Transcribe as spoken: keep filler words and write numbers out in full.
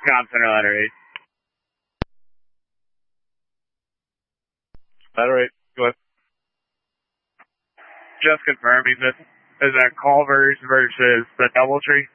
Wisconsin letter eight. Letter eight, go ahead. Just confirming this is that Culver's versus the Doubletree.